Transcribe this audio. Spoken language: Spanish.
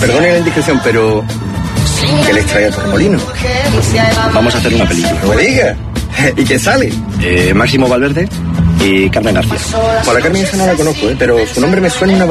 Perdone la indiscreción, pero ¿qué les trae a Torremolinos? Vamos a hacer una película. No me diga. ¿Y quién sale? Máximo Valverde y Carmen García. Por la Carmen esa no la conozco, pero su nombre me suena una